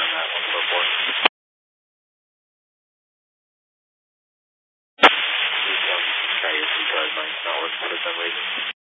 on that one so far. Try your 2 drive might not work for some reason.